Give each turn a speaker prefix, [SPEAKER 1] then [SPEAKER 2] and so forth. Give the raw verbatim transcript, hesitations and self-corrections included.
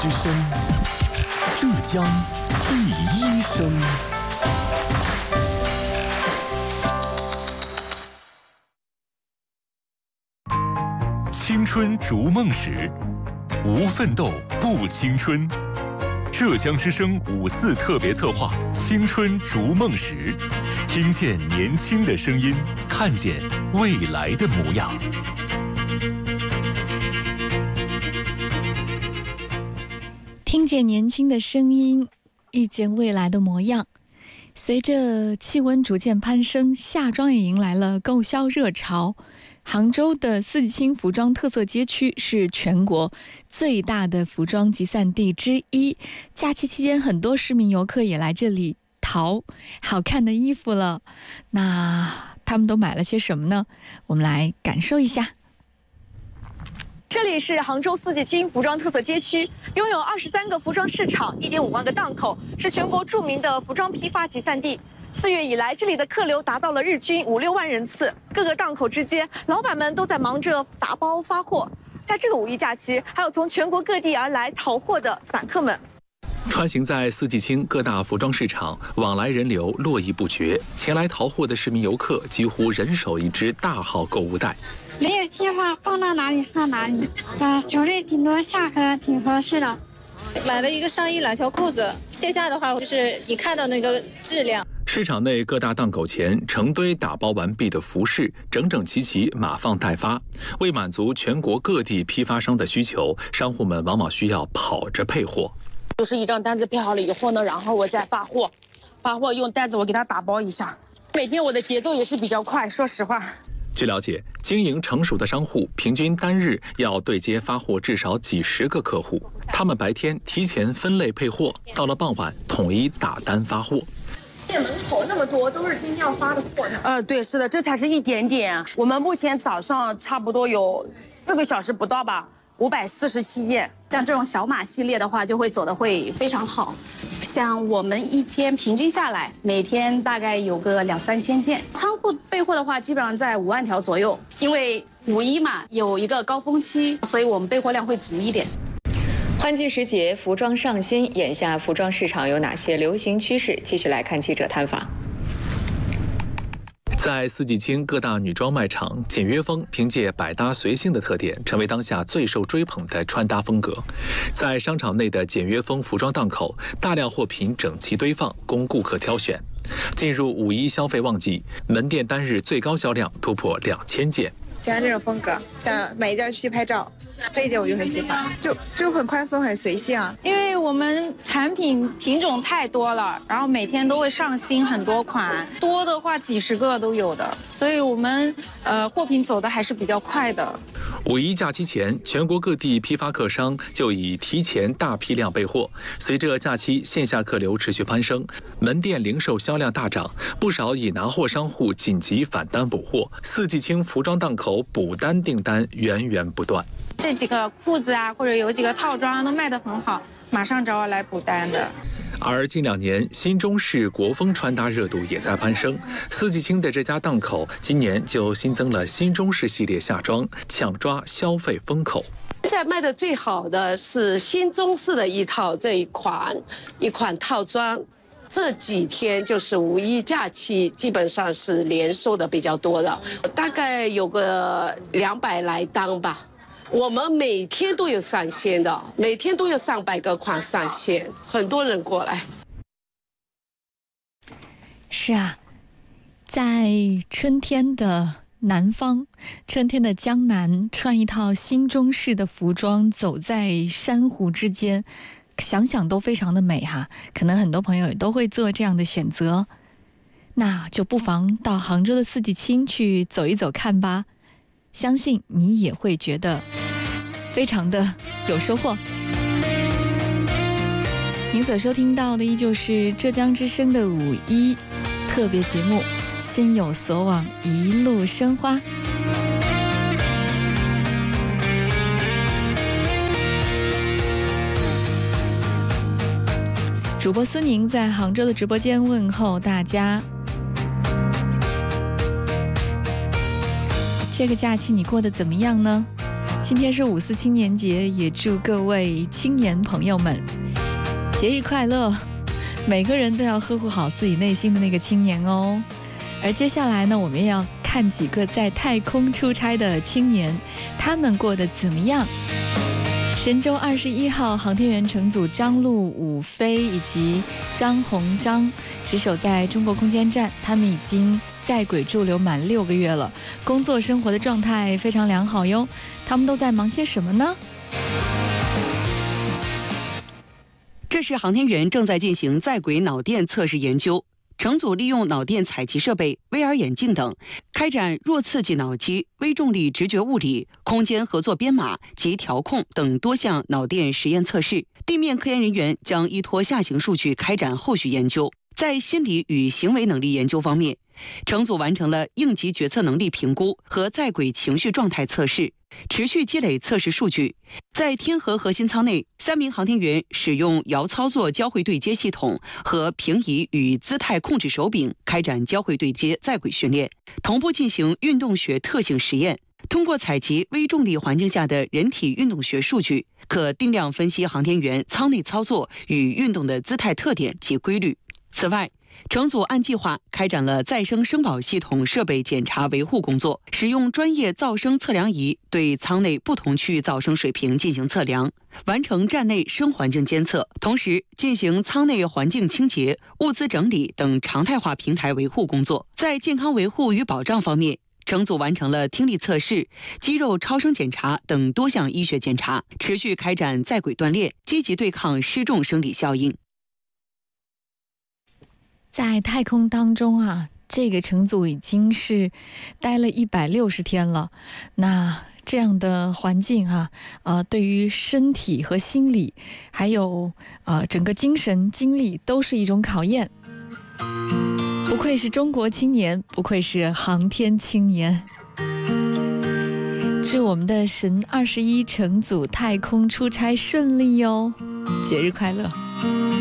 [SPEAKER 1] 之声，浙江第一声。青春逐梦时，无奋斗不青春。浙江之声五四特别策划《青春逐梦时》，听见年轻的声音，看见未来的模样。
[SPEAKER 2] 听见年轻的声音，遇见未来的模样。随着气温逐渐攀升，夏装也迎来了购销热潮。杭州的四季青服装特色街区是全国最大的服装集散地之一。假期期间，很多市民游客也来这里淘好看的衣服了。那他们都买了些什么呢？我们来感受一下。
[SPEAKER 3] 这里是杭州四季青服装特色街区，拥有二十三个服装市场，一点五万个档口，是全国著名的服装批发集散地。四月以来，这里的客流达到了日均五六万人次，各个档口之间，老板们都在忙着打包发货。在这个五一假期，还有从全国各地而来淘货的散客们。
[SPEAKER 4] 穿行在四季青各大服装市场，往来人流络绎不绝，前来淘货的市民游客几乎人手一只大号购物袋。
[SPEAKER 5] 没有计划放到哪里放哪里，啊，种类挺多，价格挺合适的。
[SPEAKER 6] 买了一个上衣，两条裤子。线下的话，就是你看到那个质量。
[SPEAKER 4] 市场内各大档口前成堆打包完毕的服饰，整整齐齐码放待发。为满足全国各地批发商的需求，商户们往往需要跑着配货。
[SPEAKER 7] 就是一张单子配好了以后呢，然后我再发货，发货用袋子我给它打包一下。每天我的节奏也是比较快，说实话。
[SPEAKER 4] 据了解，经营成熟的商户平均单日要对接发货至少几十个客户，他们白天提前分类配货，到了傍晚统一打单发货。
[SPEAKER 3] 店门口那么多都是今天要发的货呢。
[SPEAKER 7] 呃，对，是的，这才是一点点。我们目前早上差不多有四个小时不到吧，五百四十七件。
[SPEAKER 8] 像这种小码系列的话，就会走的会非常好。像我们一天平均下来，每天大概有个两三千件。仓库备货的话，基本上在五万条左右。因为五一嘛，有一个高峰期，所以我们备货量会足一点。
[SPEAKER 9] 换季时节，服装上新，眼下服装市场有哪些流行趋势？继续来看记者探访。
[SPEAKER 4] 在四季青各大女装卖场，简约风凭借百搭随性的特点，成为当下最受追捧的穿搭风格。在商场内的简约风服装档口，大量货品整齐堆放，供顾客挑选。进入五一消费旺季，门店单日最高销量突破两千件。
[SPEAKER 10] 喜欢这种风格，想买一件去拍照。这一件我就很喜欢，就就很宽松，很随性啊。
[SPEAKER 11] 因为我们产品品种太多了，然后每天都会上新很多款，多的话几十个都有的，所以我们呃货品走的还是比较快的。
[SPEAKER 4] 五一假期前，全国各地批发客商就已提前大批量备货。随着假期线下客流持续攀升，门店零售销量大涨，不少已拿货商户紧急返单补货。四季青服装档口补单订单源源不断。
[SPEAKER 11] 这几个裤子啊，或者有几个套装都卖得很好，马上找我来补单的。
[SPEAKER 4] 而近两年，新中式国风穿搭热度也在攀升。四季青的这家档口今年就新增了新中式系列夏装，抢抓消费风口。
[SPEAKER 12] 现在卖的最好的是新中式的一套这一款一款套装。这几天就是五一假期，基本上是连售的比较多的，大概有个两百来单吧。我们每天都有上线的，每天都有上百个款上线，很多人过来。
[SPEAKER 2] 是啊，在春天的南方，春天的江南，穿一套新中式的服装，走在珊瑚之间，想想都非常的美哈。可能很多朋友也都会做这样的选择，那就不妨到杭州的四季青去走一走看吧。相信你也会觉得非常的有收获。您所收听到的依旧是浙江之声的五一特别节目，心有所往，一路生花。主播思宁在杭州的直播间问候大家。这个假期你过得怎么样呢？ 今天是五四青年节，也祝各位青年朋友们节日快乐。每个人都要呵护好自己内心的那个青年哦。而接下来呢，我们要看几个在太空出差的青年，他们过得怎么样？神舟二十一号航天员乘组张陆、武飞以及张鸿章值守在中国空间站，他们已经在轨驻留满六个月了，工作生活的状态非常良好哟。他们都在忙些什么呢？
[SPEAKER 13] 这是航天员正在进行在轨脑电测试研究。乘组利用脑电采集设备、V R 眼镜等，开展弱刺激脑机、微重力直觉物理、空间合作编码及调控等多项脑电实验测试。地面科研人员将依托下行数据开展后续研究。在心理与行为能力研究方面，乘组完成了应急决策能力评估和在轨情绪状态测试，持续积累测试数据。在天河核心舱内，三名航天员使用遥操作交会对接系统和平移与姿态控制手柄开展交会对接在轨训练，同步进行运动学特性实验。通过采集微重力环境下的人体运动学数据，可定量分析航天员舱内操作与运动的姿态特点及规律。此外，乘组按计划开展了再生声保系统设备检查维护工作，使用专业噪声测量仪对舱内不同区域噪声水平进行测量，完成站内声环境监测，同时进行舱内环境清洁、物资整理等常态化平台维护工作。在健康维护与保障方面，乘组完成了听力测试、肌肉超声检查等多项医学检查，持续开展在轨锻炼，积极对抗失重生理效应。
[SPEAKER 2] 在太空当中啊，这个乘组已经是待了一百六十天了。那这样的环境啊，呃，对于身体和心理，还有呃整个精神精力，都是一种考验。不愧是中国青年，不愧是航天青年。祝我们的神二十一乘组太空出差顺利哟，节日快乐！